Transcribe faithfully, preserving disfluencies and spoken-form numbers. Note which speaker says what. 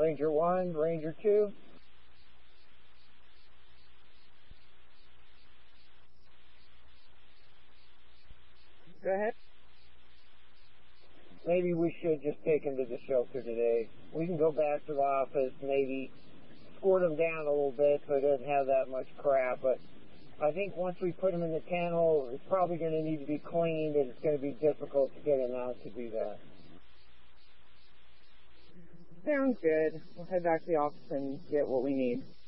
Speaker 1: Ranger one, Ranger two.
Speaker 2: Go ahead.
Speaker 1: Maybe we should just take him to the shelter today. We can go back to the office, maybe squirt him down a little bit so he doesn't have that much crap, but I think once we put him in the kennel, it's probably going to need to be cleaned, and it's going to be difficult to get him out to do that.
Speaker 2: Sounds good. We'll head back to the office and get what we need.